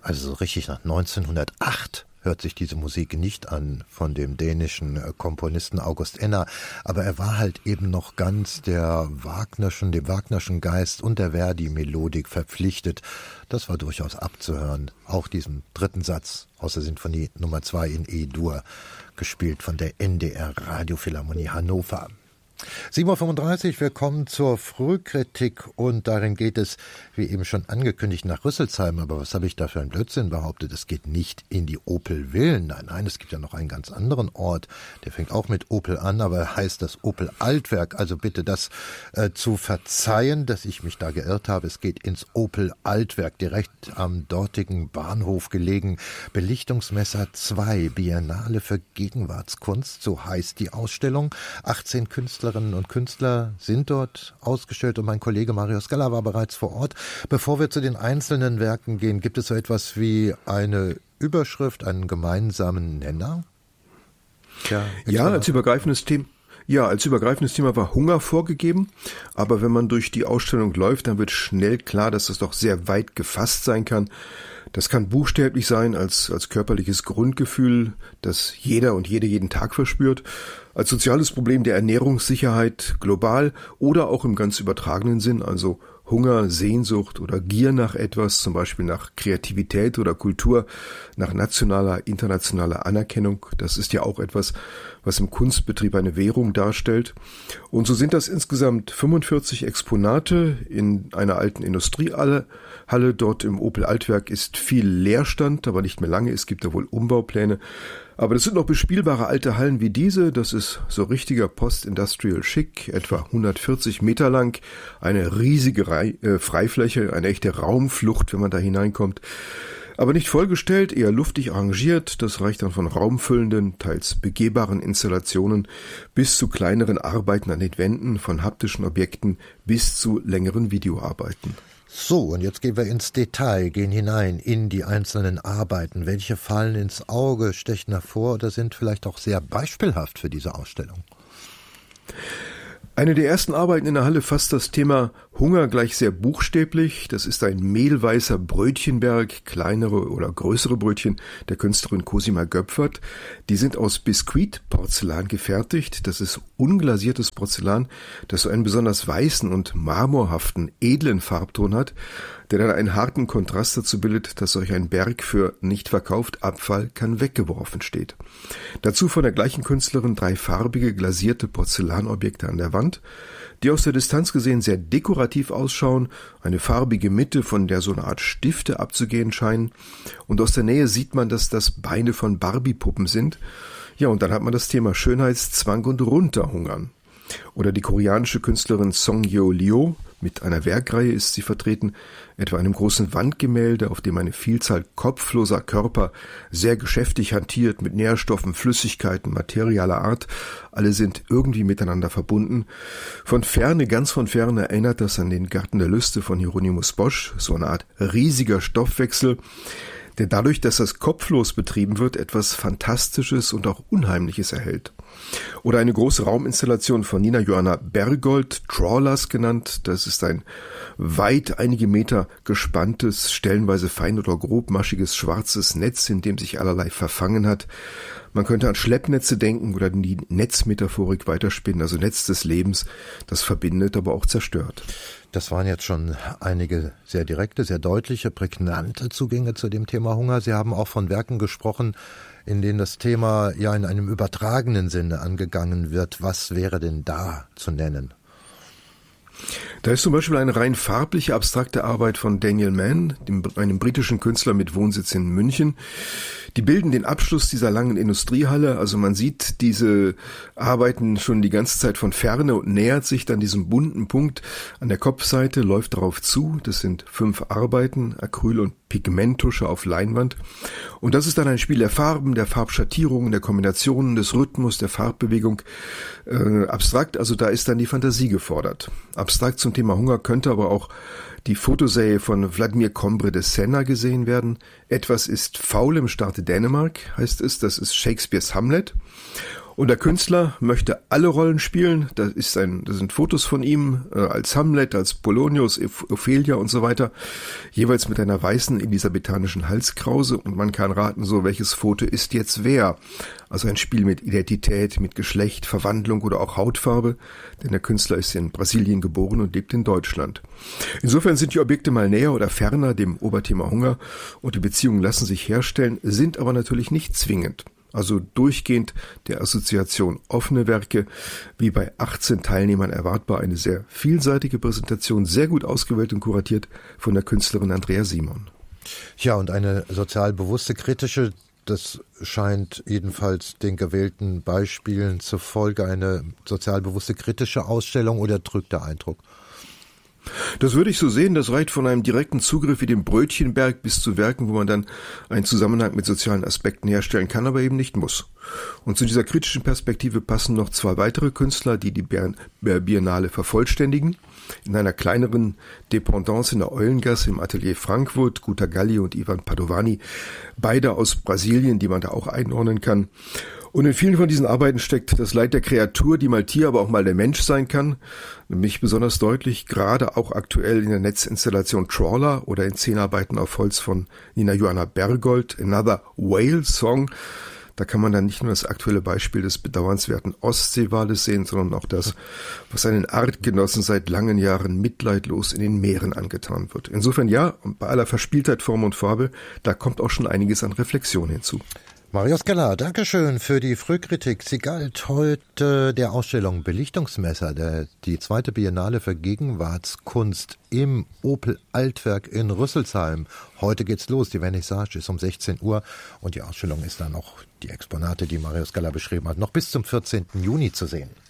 Also so richtig nach 1908 hört sich diese Musik nicht an von dem dänischen Komponisten August Enna, aber er war halt eben noch ganz dem Wagnerschen Geist und der Verdi-Melodik verpflichtet. Das war durchaus abzuhören. Auch diesen dritten Satz aus der Sinfonie Nummer 2 in E-Dur, gespielt von der NDR Radiophilharmonie Hannover. 7:35 Uhr, wir kommen zur Frühkritik und darin geht es, wie eben schon angekündigt, nach Rüsselsheim. Aber was habe ich da für einen Blödsinn behauptet? Es geht nicht in die Opel-Villen. Nein, es gibt ja noch einen ganz anderen Ort, der fängt auch mit Opel an, aber er heißt das Opel-Altwerk. Also bitte das zu verzeihen, dass ich mich da geirrt habe. Es geht ins Opel-Altwerk, direkt am dortigen Bahnhof gelegen. Belichtungsmesser 2, Biennale für Gegenwartskunst, so heißt die Ausstellung. 18 Künstlerinnen und Künstler sind dort ausgestellt und mein Kollege Mario Scala war bereits vor Ort. Bevor wir zu den einzelnen Werken gehen, gibt es so etwas wie eine Überschrift, einen gemeinsamen Nenner? Als übergreifendes Thema war Hunger vorgegeben, aber wenn man durch die Ausstellung läuft, dann wird schnell klar, dass es doch sehr weit gefasst sein kann. Das kann buchstäblich sein als körperliches Grundgefühl, das jeder und jede jeden Tag verspürt, als soziales Problem der Ernährungssicherheit global oder auch im ganz übertragenen Sinn, also Hunger, Sehnsucht oder Gier nach etwas, zum Beispiel nach Kreativität oder Kultur, nach nationaler, internationaler Anerkennung. Das ist ja auch etwas, was im Kunstbetrieb eine Währung darstellt. Und so sind das insgesamt 45 Exponate in einer alten Industriehalle. Dort im Opel Altwerk ist viel Leerstand, aber nicht mehr lange. Es gibt da wohl Umbaupläne. Aber das sind noch bespielbare alte Hallen wie diese. Das ist so richtiger Post-Industrial Chic, etwa 140 Meter lang. Eine riesige Freifläche, eine echte Raumflucht, wenn man da hineinkommt. Aber nicht vollgestellt, eher luftig arrangiert. Das reicht dann von raumfüllenden, teils begehbaren Installationen bis zu kleineren Arbeiten an den Wänden, von haptischen Objekten bis zu längeren Videoarbeiten. So, und jetzt gehen wir ins Detail, gehen hinein in die einzelnen Arbeiten. Welche fallen ins Auge, stechen hervor oder sind vielleicht auch sehr beispielhaft für diese Ausstellung? Eine der ersten Arbeiten in der Halle fasst das Thema Hunger gleich sehr buchstäblich. Das ist ein mehlweißer Brötchenberg, kleinere oder größere Brötchen der Künstlerin Cosima Göpfert. Die sind aus Biskuitporzellan gefertigt. Das ist unglasiertes Porzellan, das so einen besonders weißen und marmorhaften, edlen Farbton hat, der dann einen harten Kontrast dazu bildet, dass solch ein Berg für nicht verkauft, Abfall kann weggeworfen steht. Dazu von der gleichen Künstlerin 3 farbige, glasierte Porzellanobjekte an der Wand, die aus der Distanz gesehen sehr dekorativ ausschauen, eine farbige Mitte, von der so eine Art Stifte abzugehen scheinen, und aus der Nähe sieht man, dass das Beine von Barbie-Puppen sind. Ja, und dann hat man das Thema Schönheitszwang und Runterhungern. Oder die koreanische Künstlerin Song Yeol-Lyo, mit einer Werkreihe ist sie vertreten, etwa einem großen Wandgemälde, auf dem eine Vielzahl kopfloser Körper sehr geschäftig hantiert mit Nährstoffen, Flüssigkeiten, materialer Art. Alle sind irgendwie miteinander verbunden. Ganz von Ferne erinnert das an den Garten der Lüste von Hieronymus Bosch, so eine Art riesiger Stoffwechsel, der dadurch, dass das kopflos betrieben wird, etwas Fantastisches und auch Unheimliches erhält. Oder eine große Rauminstallation von Nina Johanna Bergold, Trawlers genannt. Das ist ein weit einige Meter gespanntes, stellenweise fein oder grobmaschiges schwarzes Netz, in dem sich allerlei verfangen hat. Man könnte an Schleppnetze denken oder die Netzmetaphorik weiterspinnen, also Netz des Lebens, das verbindet, aber auch zerstört. Das waren jetzt schon einige sehr direkte, sehr deutliche, prägnante Zugänge zu dem Thema Hunger. Sie haben auch von Werken gesprochen, in denen das Thema ja in einem übertragenen Sinne angegangen wird. Was wäre denn da zu nennen? Da ist zum Beispiel eine rein farbliche, abstrakte Arbeit von Daniel Mann, einem britischen Künstler mit Wohnsitz in München. Die bilden den Abschluss dieser langen Industriehalle. Also man sieht diese Arbeiten schon die ganze Zeit von Ferne und nähert sich dann diesem bunten Punkt an der Kopfseite, läuft darauf zu. Das sind 5 Arbeiten, Acryl- und Pigmenttusche auf Leinwand. Und das ist dann ein Spiel der Farben, der Farbschattierungen, der Kombinationen, des Rhythmus, der Farbbewegung. Abstrakt, also da ist dann die Fantasie gefordert. Abstrakt zum Thema Hunger könnte aber auch die Fotoserie von Vladimir Combre de Senna gesehen werden. Etwas ist faul im Staate Dänemark, heißt es. Das ist Shakespeares Hamlet. Und der Künstler möchte alle Rollen spielen. Das sind Fotos von ihm als Hamlet, als Polonius, Ophelia und so weiter, jeweils mit einer weißen elisabethanischen Halskrause. Und man kann raten, so welches Foto ist jetzt wer. Also ein Spiel mit Identität, mit Geschlecht, Verwandlung oder auch Hautfarbe, denn der Künstler ist in Brasilien geboren und lebt in Deutschland. Insofern sind die Objekte mal näher oder ferner dem Oberthema Hunger und die Beziehungen lassen sich herstellen, sind aber natürlich nicht zwingend. Also durchgehend der Assoziation offene Werke, wie bei 18 Teilnehmern erwartbar eine sehr vielseitige Präsentation, sehr gut ausgewählt und kuratiert von der Künstlerin Andrea Simon. Ja, und eine sozial bewusste, kritische, das scheint jedenfalls den gewählten Beispielen zufolge eine sozial bewusste, kritische Ausstellung oder drückt der Eindruck? Das würde ich so sehen, das reicht von einem direkten Zugriff wie dem Brötchenberg bis zu Werken, wo man dann einen Zusammenhang mit sozialen Aspekten herstellen kann, aber eben nicht muss. Und zu dieser kritischen Perspektive passen noch 2 weitere Künstler, die Biennale vervollständigen. In einer kleineren Dependance in der Eulengasse im Atelier Frankfurt, Guta Galli und Ivan Padovani, beide aus Brasilien, die man da auch einordnen kann. Und in vielen von diesen Arbeiten steckt das Leid der Kreatur, die mal Tier, aber auch mal der Mensch sein kann. Nämlich besonders deutlich, gerade auch aktuell in der Netzinstallation Trawler oder in 10 Arbeiten auf Holz von Nina Johanna Bergold, Another Whale Song. Da kann man dann nicht nur das aktuelle Beispiel des bedauernswerten Ostseewales sehen, sondern auch das, was seinen Artgenossen seit langen Jahren mitleidlos in den Meeren angetan wird. Insofern ja, bei aller Verspieltheit, Form und Farbe, da kommt auch schon einiges an Reflexion hinzu. Marius Keller, Dankeschön für die Frühkritik. Sie galt heute der Ausstellung Belichtungsmesser, die 2. Biennale für Gegenwartskunst im Opel Altwerk in Rüsselsheim. Heute geht's los, die Vernissage ist um 16 Uhr und die Ausstellung ist dann noch die Exponate, die Marius Keller beschrieben hat, noch bis zum 14. Juni zu sehen.